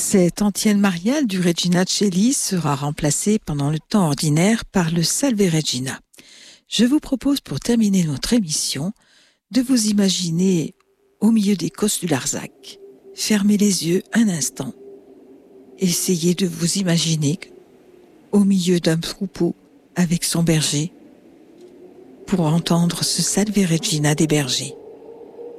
Cette antienne mariale du Regina Coeli sera remplacée pendant le temps ordinaire par le Salve Regina. Je vous propose pour terminer notre émission de vous imaginer au milieu des causses du Larzac. Fermez les yeux un instant. Essayez de vous imaginer au milieu d'un troupeau avec son berger pour entendre ce Salve Regina des bergers.